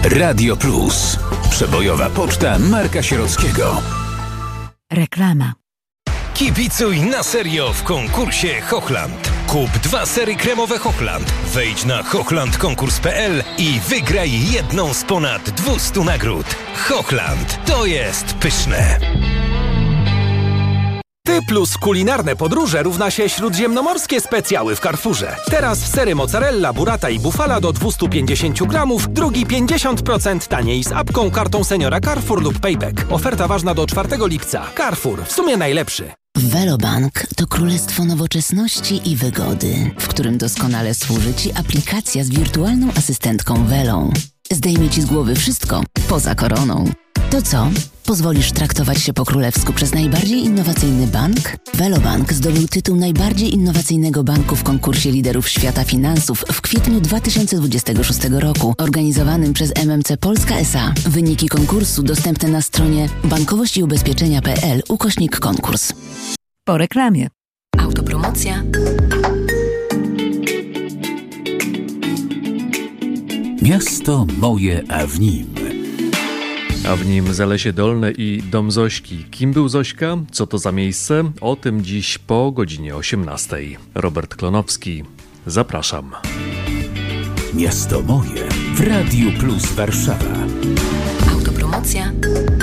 Radio Plus. Przebojowa poczta Marka Sierockiego. Reklama. Kibicuj na serio w konkursie Hochland. Kup 2 sery kremowe Hochland. Wejdź na hochlandkonkurs.pl i wygraj jedną z ponad 200 nagród. Hochland, to jest pyszne. Ty plus kulinarne podróże równa się śródziemnomorskie specjały w Carrefourze. Teraz sery mozzarella, burrata i bufala do 250 gramów, drugi 50% taniej z apką, kartą seniora Carrefour lub Payback. Oferta ważna do 4 lipca. Carrefour, w sumie najlepszy. Velobank to królestwo nowoczesności i wygody, w którym doskonale służy Ci aplikacja z wirtualną asystentką Velą. Zdejmie Ci z głowy wszystko, poza koroną. To co? Pozwolisz traktować się po królewsku przez najbardziej innowacyjny bank? Velobank zdobył tytuł najbardziej innowacyjnego banku w konkursie liderów świata finansów w kwietniu 2026 roku, organizowanym przez MMC Polska S.A. Wyniki konkursu dostępne na stronie bankowościiubezpieczenia.pl/konkurs. Po reklamie. Autopromocja. Miasto moje, a w nim. A w nim Zalesie Dolne i Dom Zośki. Kim był Zośka? Co to za miejsce? O tym dziś po godzinie 18. Robert Klonowski. Zapraszam. Miasto moje w Radiu Plus Warszawa. Autopromocja.